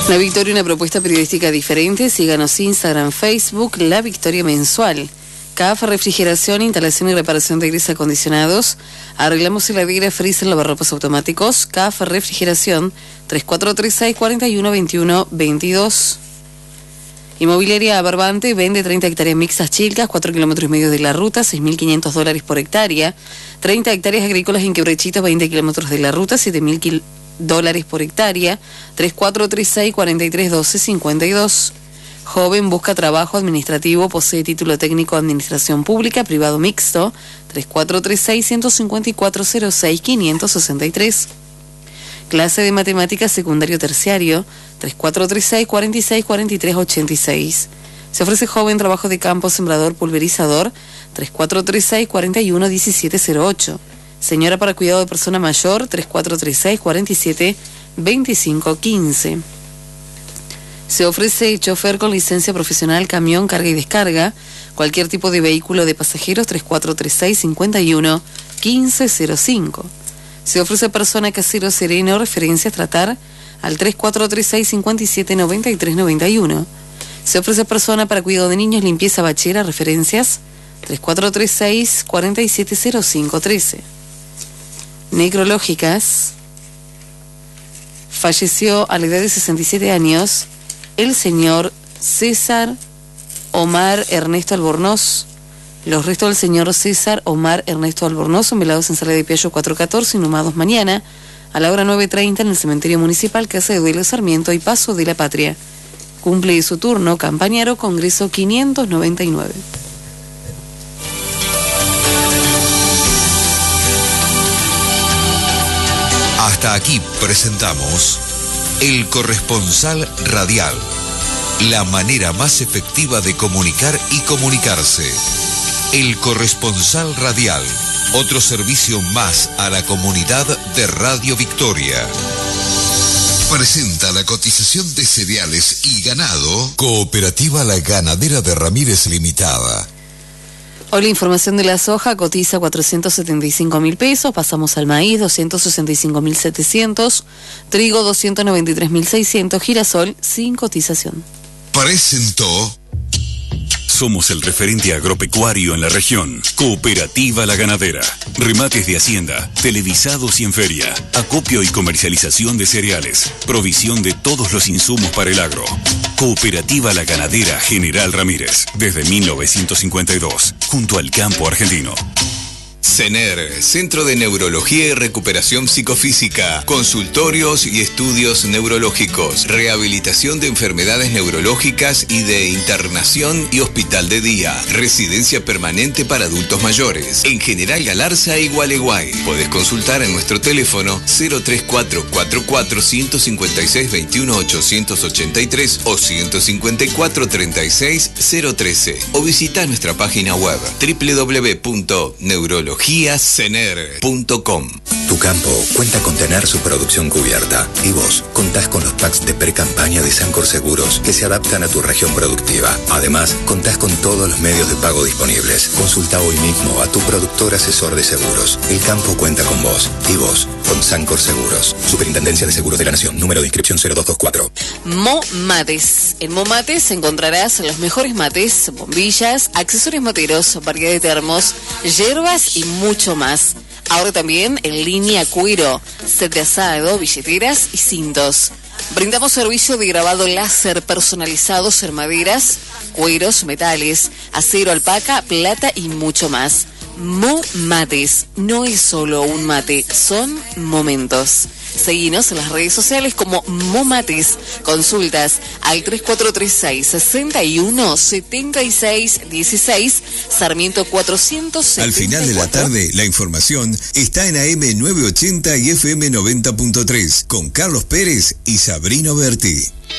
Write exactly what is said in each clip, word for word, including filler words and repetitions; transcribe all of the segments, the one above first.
La Victoria, una propuesta periodística diferente. Síganos Instagram, Facebook, La Victoria Mensual. C A F Refrigeración, instalación y reparación de aires acondicionados. Arreglamos heladera, freezer, lavarropas automáticos. C A F Refrigeración, tres cuatro tres seis, cuatro uno dos uno, veintidós. Inmobiliaria Barbante, vende treinta hectáreas mixtas chilcas, cuatro kilómetros y medio de la ruta, seis mil quinientos dólares por hectárea. treinta hectáreas agrícolas en Quebrechito, veinte kilómetros de la ruta, siete mil dólares por hectárea. tres cuatro tres seis, cuatro tres uno dos, cinco dos. Joven busca trabajo administrativo, posee título técnico de administración pública, privado mixto. tres cuatro tres seis, uno cinco cuatro, cero seis, quinientos sesenta y tres. Clase de matemáticas secundario terciario, tres cuatro tres seis, cuatro seis, cuatro tres, ochenta y seis. Se ofrece joven trabajo de campo, sembrador, pulverizador, tres cuatro tres seis, cuatro uno, diecisiete cero ocho. Señora para cuidado de persona mayor, tres cuatro tres seis, cuatro siete, veinticinco quince. Se ofrece chofer con licencia profesional, camión, carga y descarga, cualquier tipo de vehículo de pasajeros, tres cuatro tres seis, cinco uno, quince cero cinco. Se ofrece persona casero sereno, referencias tratar al tres cuatro tres seis, cinco siete, nueve tres nueve uno. Se ofrece persona para cuidado de niños, limpieza bachera, referencias tres cuatro tres seis, cuatro siete cero cinco trece. Necrológicas. Falleció a la edad de sesenta y siete años el señor César Omar Ernesto Albornoz. Los restos del señor César Omar Ernesto Albornoz son velados en Sala de Piallo cuatrocientos catorce, inhumados mañana a la hora nueve treinta en el cementerio municipal Casa de Duelo Sarmiento y Paso de la Patria. Cumple su turno Campañaro, Congreso quinientos noventa y nueve. Hasta aquí presentamos El Corresponsal Radial, la manera más efectiva de comunicar y comunicarse. El Corresponsal Radial, otro servicio más a la comunidad de Radio Victoria. Presenta la cotización de cereales y ganado. Cooperativa La Ganadera de Ramírez Limitada. Hoy la información de la soja cotiza cuatrocientos setenta y cinco mil pesos, pasamos al maíz doscientos sesenta y cinco mil setecientos, trigo doscientos noventa y tres mil seiscientos, girasol sin cotización. Presentó. Somos el referente agropecuario en la región. Cooperativa La Ganadera. Remates de hacienda, televisados y en feria. Acopio y comercialización de cereales. Provisión de todos los insumos para el agro. Cooperativa La Ganadera General Ramírez. Desde mil novecientos cincuenta y dos. Junto al campo argentino. CENER, Centro de Neurología y Recuperación Psicofísica, consultorios y estudios neurológicos, rehabilitación de enfermedades neurológicas y de internación y hospital de día, residencia permanente para adultos mayores, en General Galarza y Gualeguay. Podés consultar en nuestro teléfono cero tres cuatro cuatro cuatro, uno cinco seis, dos uno, ocho ocho tres o uno cinco cuatro, tres seis, cero uno tres o visita nuestra página web doble u doble u doble u punto neurología cener punto com. Tu campo cuenta con tener su producción cubierta y vos contás con los packs de pre-campaña de Sancor Seguros que se adaptan a tu región productiva. Además, contás con todos los medios de pago disponibles. Consulta hoy mismo a tu productor asesor de seguros. El campo cuenta con vos y vos con Sancor Seguros. Superintendencia de Seguros de la Nación. Número de inscripción cero dos dos cuatro. Mo Mates. En Mo Mates encontrarás los mejores mates, bombillas, accesorios materos, variedad de termos, hierbas y mucho más. Ahora también en línea cuero, set de asado, billeteras y cintos. Brindamos servicio de grabado láser personalizados en maderas, cueros, metales, acero, alpaca, plata y mucho más. Mo Mates no es solo un mate, son momentos. Seguinos en las redes sociales como Mo Mates. Consultas al tres cuatro tres seis, sesenta y uno, setenta y seis, dieciséis, Sarmiento cuatrocientos setenta y cuatro. Al final de la tarde, la información está en A M novecientos ochenta y F M noventa punto tres con Carlos Pérez y Sabrino Berti.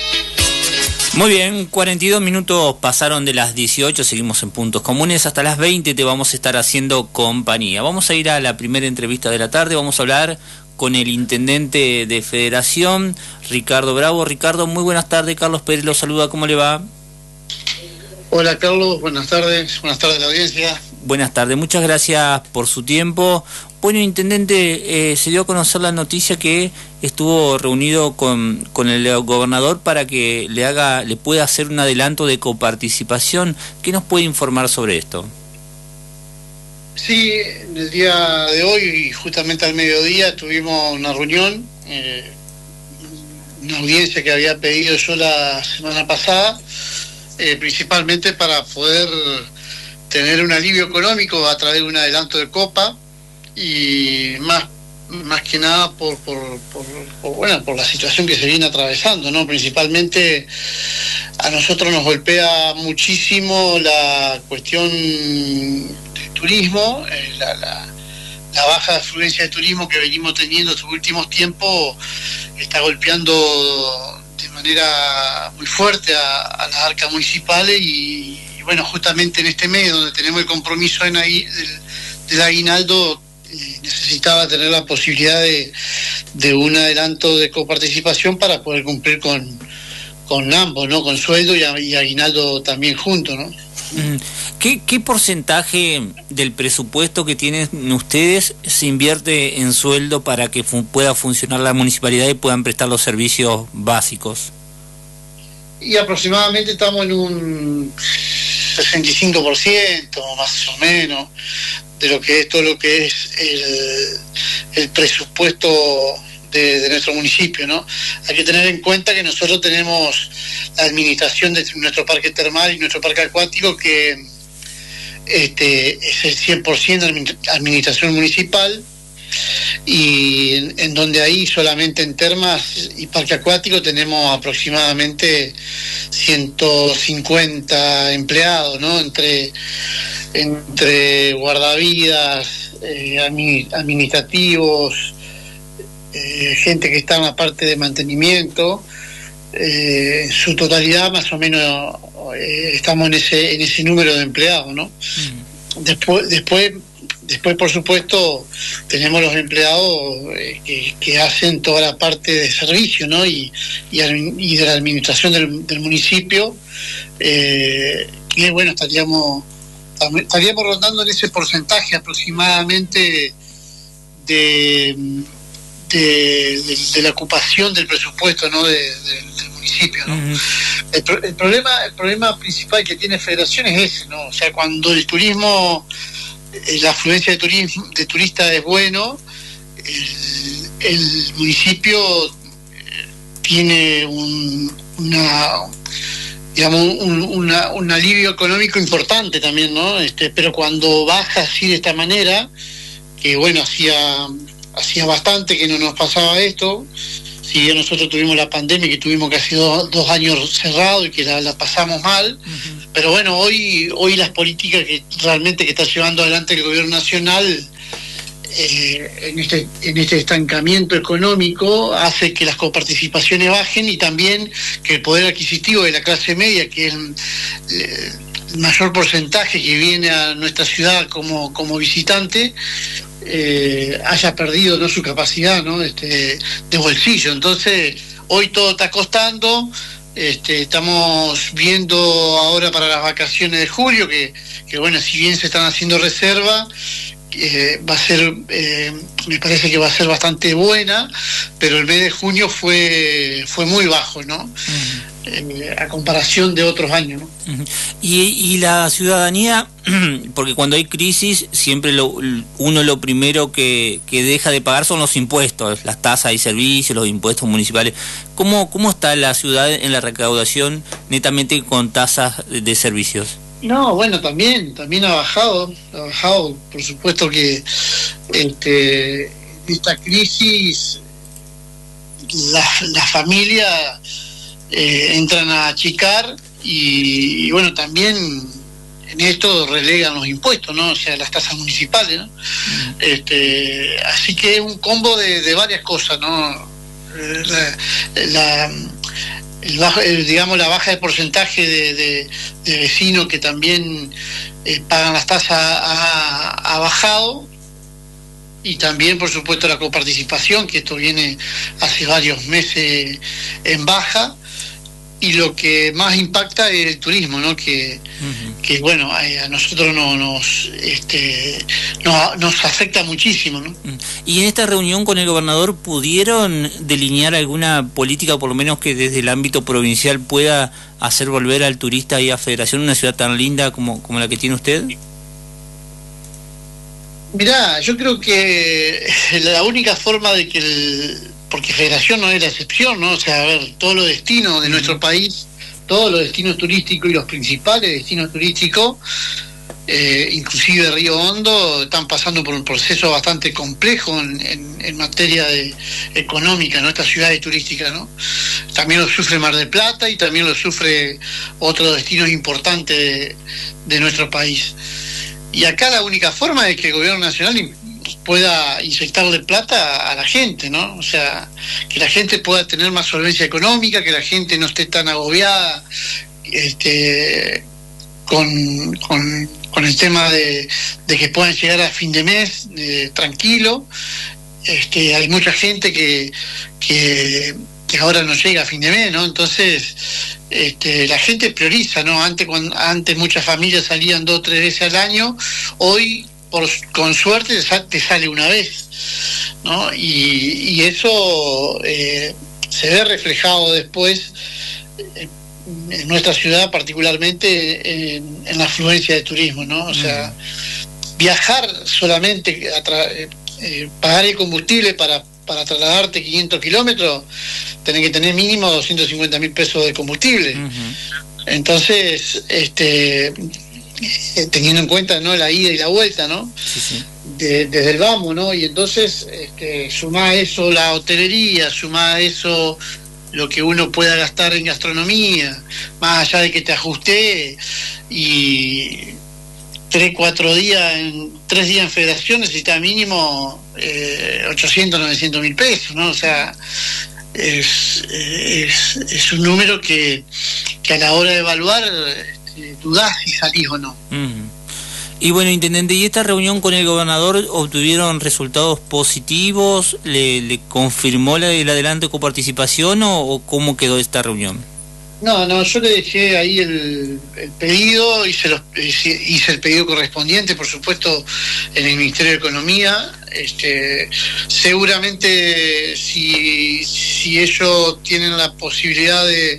Muy bien, cuarenta y dos minutos pasaron de las dieciocho, seguimos en Puntos Comunes, hasta las veinte te vamos a estar haciendo compañía. Vamos a ir a la primera entrevista de la tarde, vamos a hablar con el intendente de Federación, Ricardo Bravo. Ricardo, muy buenas tardes, Carlos Pérez lo saluda, ¿cómo le va? Hola Carlos, buenas tardes, buenas tardes a la audiencia. buenas tardes, muchas gracias por su tiempo. Bueno, intendente, eh, se dio a conocer la noticia que estuvo reunido con, con el gobernador para que le haga, le pueda hacer un adelanto de coparticipación. ¿Qué nos puede informar sobre esto? Sí, el día de hoy, justamente al mediodía, tuvimos una reunión, eh, una audiencia que había pedido yo la semana pasada, eh, principalmente para poder tener un alivio económico a través de un adelanto de copa, y más más que nada por, por, por, por bueno por la situación que se viene atravesando, ¿no? Principalmente a nosotros nos golpea muchísimo la cuestión del turismo, eh, la, la, la baja afluencia de turismo que venimos teniendo estos últimos tiempos está golpeando de manera muy fuerte a, a las arcas municipales, y, y bueno, justamente en este mes donde tenemos el compromiso en ahí, del, del aguinaldo, necesitaba tener la posibilidad de, de un adelanto de coparticipación para poder cumplir con, con ambos, ¿no? Con sueldo y, y aguinaldo también juntos, ¿no? ¿Qué, ¿Qué porcentaje del presupuesto que tienen ustedes se invierte en sueldo para que fu- pueda funcionar la municipalidad y puedan prestar los servicios básicos? Y aproximadamente estamos en un sesenta y cinco por ciento, más o menos, de lo que es todo lo que es el, el presupuesto de, de nuestro municipio, ¿no? Hay que tener en cuenta que nosotros tenemos la administración de nuestro parque termal y nuestro parque acuático, que este es el cien por ciento administración municipal, y en, en donde ahí solamente en termas y parque acuático tenemos aproximadamente ciento cincuenta empleados, ¿no? Entre entre guardavidas, eh, administrativos, eh, gente que está en la parte de mantenimiento, eh, en su totalidad más o menos eh, estamos en ese en ese número de empleados, ¿no? Mm. Después, después, después por supuesto tenemos los empleados eh, que, que hacen toda la parte de servicio, ¿no? Y, y, y de la administración del, del municipio, eh, que bueno, estaríamos estaríamos rondando en ese porcentaje aproximadamente de de, de, de la ocupación del presupuesto, ¿no? de, de, del municipio, ¿no? Uh-huh. el, el problema el problema principal que tiene Federación es ese, ¿no? O sea, cuando el turismo, la afluencia de turismo de turistas es bueno, el, el municipio tiene un, una digamos un, una, un alivio económico importante también, ¿no? Este, pero cuando baja así de esta manera, que bueno, hacía hacía bastante que no nos pasaba esto, si bien nosotros tuvimos la pandemia, que tuvimos casi dos, dos años cerrados y que la, la pasamos mal, uh-huh. Pero bueno, hoy hoy las políticas que realmente que está llevando adelante el gobierno nacional, Eh, en este en este estancamiento económico, hace que las coparticipaciones bajen, y también que el poder adquisitivo de la clase media, que es el, el mayor porcentaje que viene a nuestra ciudad como como visitante, eh, haya perdido, ¿no?, su capacidad, ¿no?, este, de bolsillo. Entonces hoy todo está costando. Este, estamos viendo ahora para las vacaciones de julio que, que bueno, si bien se están haciendo reservas, Eh, va a ser, eh, me parece que va a ser bastante buena, pero el mes de junio fue fue muy bajo, ¿no? Uh-huh. Eh, a comparación de otros años, ¿no? Uh-huh. y, y la ciudadanía, porque cuando hay crisis siempre lo, uno lo primero que, que deja de pagar son los impuestos, las tasas y servicios, los impuestos municipales. ¿Cómo, cómo está la ciudad en la recaudación netamente con tasas de, de servicios? No, bueno, también, también ha bajado, ha bajado, por supuesto que este, esta crisis, la, la familia eh, entran a achicar, y, y bueno, también en esto relegan los impuestos, ¿no? O sea, las tasas municipales, ¿no? Mm. Este, así que es un combo de, de varias cosas, ¿no? La, la El bajo, el, digamos la baja de porcentaje de, de, de vecinos que también eh, pagan las tasas ha, ha bajado, y también por supuesto la coparticipación, que esto viene hace varios meses en baja, y lo que más impacta es el turismo, ¿no? Que, uh-huh. que bueno, a, a nosotros no, nos este, no, nos afecta muchísimo, ¿no? Y en esta reunión con el gobernador, ¿pudieron delinear alguna política, por lo menos que desde el ámbito provincial pueda hacer volver al turista y a Federación, una ciudad tan linda como, como la que tiene usted? Mirá, yo creo que la única forma de que el, porque Federación no es la excepción, ¿no? O sea, a ver, todos los destinos de nuestro país, todos los destinos turísticos y los principales destinos turísticos, eh, inclusive Río Hondo, están pasando por un proceso bastante complejo en, en, en materia de económica, ¿no? Estas ciudades turísticas, ¿no? También lo sufre Mar del Plata y también lo sufre otros destinos importantes de, de nuestro país. Y acá la única forma es que el gobierno nacional pueda inyectarle plata a la gente, ¿no? O sea, que la gente pueda tener más solvencia económica, que la gente no esté tan agobiada este, con, con, con el tema de, de que puedan llegar a fin de mes eh, tranquilo. Este, hay mucha gente que, que, que ahora no llega a fin de mes, ¿no? Entonces... Este, la gente prioriza, ¿no? Antes, cuando, antes muchas familias salían dos o tres veces al año, hoy por, con suerte te sale una vez, ¿no? Y, y eso eh, se ve reflejado después eh, en nuestra ciudad, particularmente en, en la afluencia de turismo, ¿no? O sea, viajar solamente, a tra- eh, pagar el combustible para para trasladarte quinientos kilómetros, tenés que tener mínimo doscientos cincuenta mil pesos de combustible. Uh-huh. Entonces, este teniendo en cuenta, ¿no?, la ida y la vuelta, ¿no? Sí, sí. De, desde el vamos, ¿no? Y entonces, este, sumá a eso la hotelería, sumá a eso lo que uno pueda gastar en gastronomía, más allá de que te ajuste, y tres, cuatro días, en tres días en Federación necesita mínimo eh, ochocientos, novecientos mil pesos, ¿no? O sea, es, es, es un número que, que a la hora de evaluar este, dudás si salís o no. Uh-huh. Y bueno, intendente, ¿y esta reunión con el gobernador obtuvieron resultados positivos? ¿Le, le confirmó la, el adelanto de coparticipación o, o cómo quedó esta reunión? No, no, yo le dejé ahí el, el pedido, hice, los, hice el pedido correspondiente, por supuesto, en el Ministerio de Economía. Este, seguramente si, si ellos tienen la posibilidad de,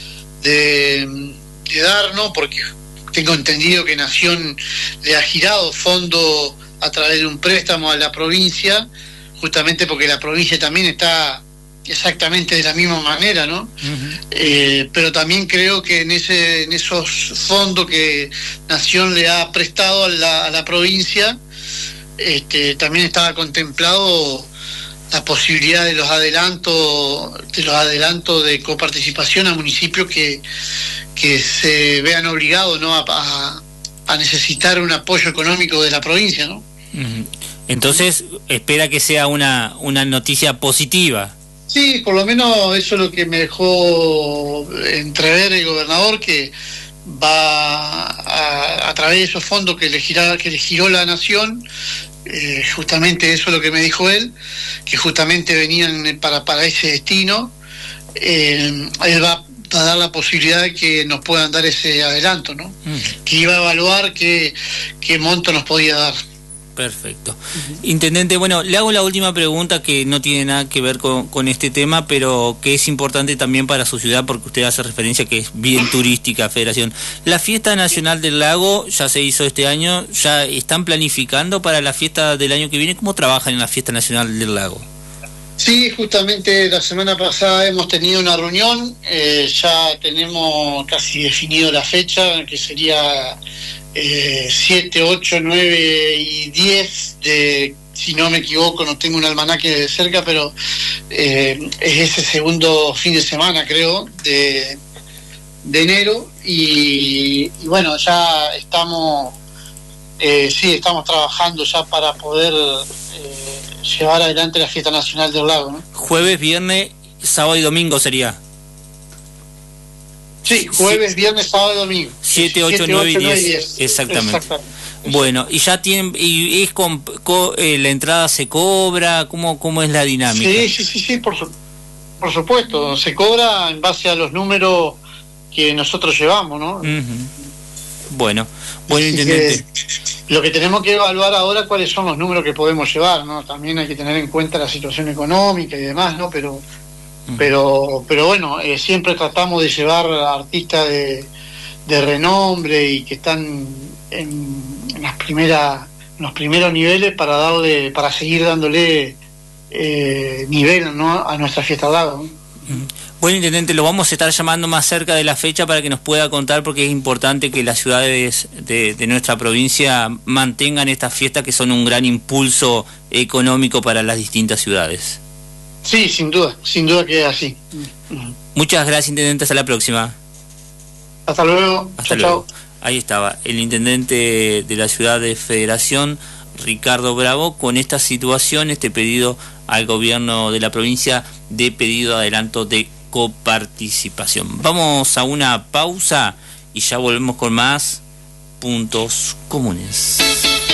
de, de dar, ¿no? Porque tengo entendido que Nación le ha girado fondo a través de un préstamo a la provincia, justamente porque la provincia también está exactamente de la misma manera, ¿no? Uh-huh. Eh, pero también creo que en ese en esos fondos que Nación le ha prestado a la, a la provincia, este, también estaba contemplado la posibilidad de los adelantos de los adelantos de coparticipación a municipios que, que se vean obligados, ¿no?, a, a, a necesitar un apoyo económico de la provincia, ¿no? Uh-huh. Entonces, espera que sea una, una noticia positiva. Sí, por lo menos eso es lo que me dejó entrever el gobernador, que va a, a través de esos fondos que le, gira, que le giró la Nación, eh, justamente eso es lo que me dijo él, que justamente venían para, para ese destino, eh, él va a dar la posibilidad de que nos puedan dar ese adelanto, ¿no? Uh-huh. Que iba a evaluar qué, qué monto nos podía dar. Perfecto. Uh-huh. Intendente, bueno, le hago la última pregunta que no tiene nada que ver con, con este tema, pero que es importante también para su ciudad porque usted hace referencia que es bien turística, Federación. La Fiesta Nacional del Lago ya se hizo este año, ¿ya están planificando para la fiesta del año que viene? ¿Cómo trabajan en la Fiesta Nacional del Lago? Sí, justamente la semana pasada hemos tenido una reunión, eh, ya tenemos casi definido la fecha, que sería eh, siete, ocho, nueve y diez de, si no me equivoco, no tengo un almanaque de cerca, pero eh, es ese segundo fin de semana, creo, de, de enero, y, y bueno, ya estamos, eh, sí, estamos trabajando ya para poder eh, llevar adelante la Fiesta Nacional del Lago, ¿no? Jueves, viernes, sábado y domingo sería. Sí, jueves, viernes, sábado y domingo. siete, ocho, nueve y diez. Exactamente. Exactamente. Bueno, y ya tienen, y es con, con eh, la entrada se cobra, ¿cómo, cómo es la dinámica? Sí, sí, sí, sí, por, su, por supuesto, se cobra en base a los números que nosotros llevamos, ¿no? Uh-huh. Bueno, bueno, Así intendente. que lo que tenemos que evaluar ahora cuáles son los números que podemos llevar, ¿no? También hay que tener en cuenta la situación económica y demás, ¿no? Pero uh-huh. pero pero bueno, eh, siempre tratamos de llevar artistas de, de renombre y que están en, en las primeras en los primeros niveles para darle para seguir dándole eh, nivel, ¿no? A nuestra fiesta al lago, ¿no? Uh-huh. Bueno, intendente, lo vamos a estar llamando más cerca de la fecha para que nos pueda contar, porque es importante que las ciudades de, de nuestra provincia mantengan estas fiestas que son un gran impulso económico para las distintas ciudades. Sí, sin duda, sin duda que es así. Muchas gracias, intendente, hasta la próxima. Hasta luego. Hasta chau, luego. Chau. Ahí estaba el intendente de la ciudad de Federación, Ricardo Bravo, con esta situación, este pedido al gobierno de la provincia de pedido de adelanto de coparticipación. Vamos a una pausa y ya volvemos con más puntos comunes.